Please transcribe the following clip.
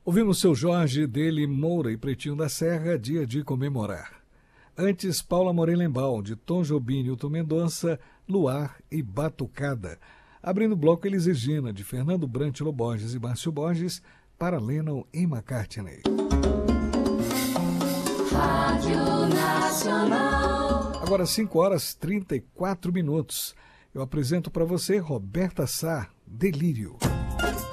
Ouvimos Seu Jorge, dele, Moura e Pretinho da Serra, Dia de Comemorar. Antes, Paula Morelenbaum, de Tom Jobim e Nilton Mendonça, Luar e Batucada. Abrindo o bloco, Elis Regina, de Fernando Brantilo Borges e Márcio Borges, para Lennon e McCartney. Rádio Nacional. Agora 5h34. Eu apresento para você Roberta Sá, Delírio.